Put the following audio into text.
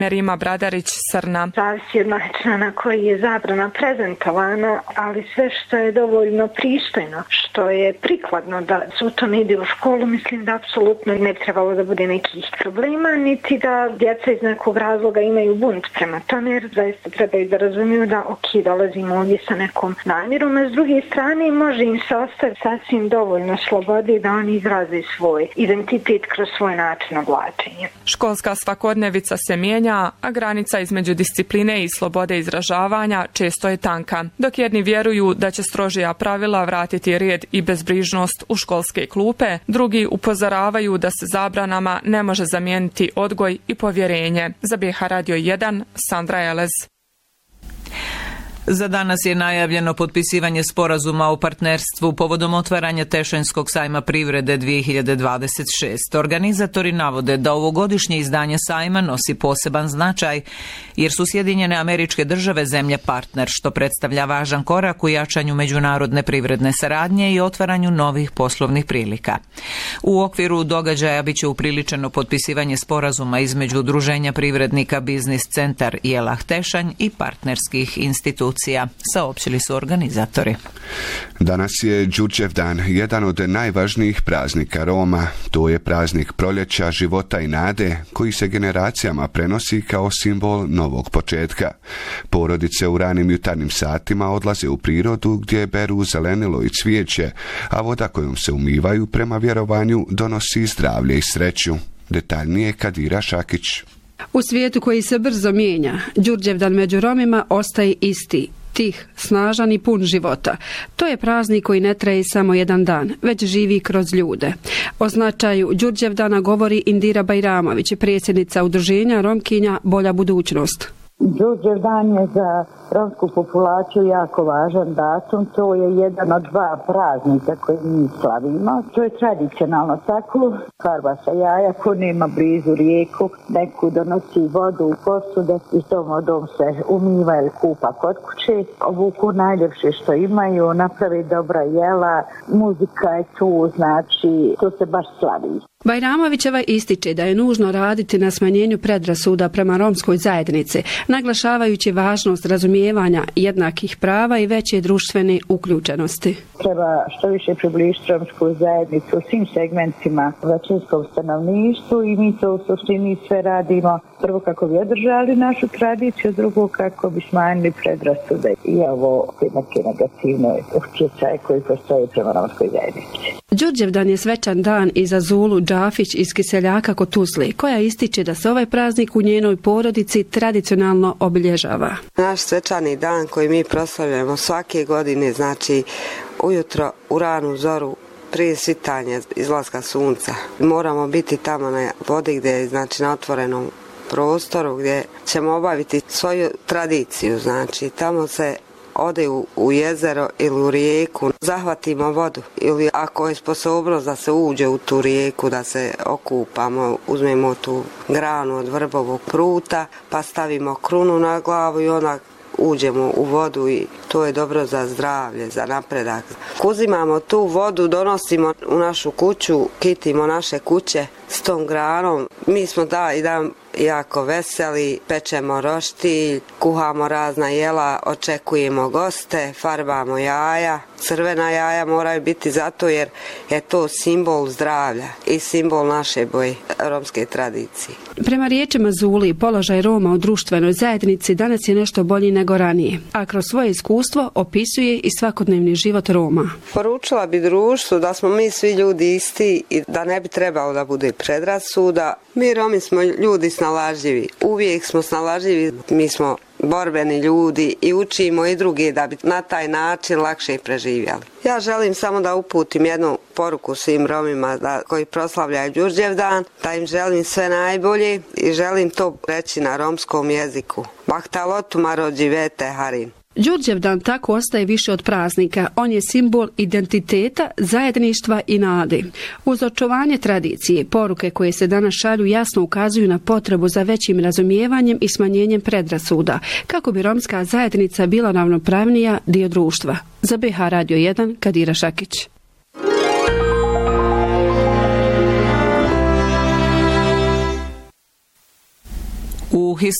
Merima Bradarić, Srna. Zavisi od načina na koji je zabrana prezentovana, ali sve što je dovoljno pristojno, što je prikladno da se u tom ide u školu, mislim da apsolutno ne bi trebalo da bude nekih problema, niti da djeca iz nekog razloga imaju bunt prema tome, jer zaista trebaju da razumiju da dolazimo ovdje sa nekom namjerom, a s druge strane može im se ostaviti sasvim dovoljno slobode da oni izraze svoj identitet kroz svoj način oblačenja. Školska svakodnevica se mijenja, a granica između discipline i slobode izražavanja često je tanka. Dok jedni vjeruju da će strožija pravila vratiti red i bezbrižnost u školske klupe, drugi upozoravaju da se zabranama ne može zamijeniti odgoj i povjerenje. Za BH Radio 1, Sandra Elez. Za danas je najavljeno potpisivanje sporazuma o partnerstvu povodom otvaranja Tešanjskog sajma privrede 2026. Organizatori navode da ovogodišnje izdanje sajma nosi poseban značaj jer su Sjedinjene Američke Države zemlje partner, što predstavlja važan korak u jačanju međunarodne privredne saradnje i otvaranju novih poslovnih prilika. U okviru događaja biće upriličeno potpisivanje sporazuma između Udruženja privrednika Biznis centar Jelah Tešanj i partnerskih institucija, saopćili su organizatori. Danas je Đurđevdan, jedan od najvažnijih praznika Roma. To je praznik proljeća, života i nade, koji se generacijama prenosi kao simbol novog početka. Porodice u ranim jutarnjim satima odlaze u prirodu gdje beru zelenilo i cvijeće, a voda kojom se umivaju prema vjerovanju donosi zdravlje i sreću. Detaljnije Kadira Šakić. U svijetu koji se brzo mijenja, Đurđevdan među Romima ostaje isti, tih, snažan i pun života. To je praznik koji ne traje samo jedan dan, već živi kroz ljude. O značaju Đurđevdana govori Indira Bajramović, predsjednica udruženja Romkinja Bolja budućnost. Đurđevdan je za romsku populaciju jako važan datum. To je jedan od dva praznika koje mi slavimo. To je tradicionalno tako. Farba sa jaja, ko nema blizu rijeku, neku donosi vodu u posude i tom vodom se umiva ili kupa kod kuće. Obuku najljepše što imaju, napravi dobra jela, muzika je tu, znači to se baš slavi. Bajramovićeva ističe da je nužno raditi na smanjenju predrasuda prema romskoj zajednici, naglašavajući važnost razumijevanja jednakih prava i veće društvene uključenosti. Treba što više približiti romsku zajednicu u svim segmentima većinskom stanovništvu i mi to u suštini sve radimo. Prvo kako bi održali našu tradiciju, drugo kako bi smanjili predrasude i ovo neke negativne utjecaje koji postoje prema romskoj zajednici. Đurđevdan je svečan dan i za Zulu Džafić iz Kiseljaka kod Tuzle, koja ističe da se ovaj praznik u njenoj porodici tradicionalno obilježava. Naš svečani dan koji mi proslavljamo svake godine, znači ujutro u ranu zoru prije svitanja izlaska sunca. Moramo biti tamo na vodi gdje je, znači na otvorenom prostoru gdje ćemo obaviti svoju tradiciju, znači tamo se ode u jezero ili u rijeku, zahvatimo vodu ili ako je sposobnost da se uđe u tu rijeku, da se okupamo, uzmemo tu granu od vrbovog pruta pa stavimo krunu na glavu i onda uđemo u vodu i to je dobro za zdravlje, za napredak. Uzimamo tu vodu, donosimo u našu kuću, kitimo naše kuće s tom granom. Mi smo i dan jako veseli, pečemo roštilj, kuhamo razna jela, očekujemo goste, farbamo jaja. Crvena jaja moraju biti zato jer je to simbol zdravlja i simbol naše romske tradicije. Prema riječima Zuli, položaj Roma u društvenoj zajednici danas je nešto bolji nego ranije, a kroz svoje iskustvo opisuje i svakodnevni život Roma. Poručila bi društvu da smo mi svi ljudi isti i da ne bi trebalo da bude predrasuda. Mi Romi smo ljudi snalažljivi, uvijek smo snalažljivi, mi smo borbeni ljudi i učimo i drugi da bi na taj način lakše preživjeli. Ja želim samo da uputim jednu poruku svim Romima koji proslavljaju Đurđevdan, da im želim sve najbolje i želim to reći na romskom jeziku. Bahtalotu marođi vete harin. Đurđevdan tako ostaje više od praznika. On je simbol identiteta, zajedništva i nade. Uz očuvanje tradicije, poruke koje se danas šalju jasno ukazuju na potrebu za većim razumijevanjem i smanjenjem predrasuda, kako bi romska zajednica bila ravnopravnija dio društva. Za BH Radio 1, Kadira Šakić. U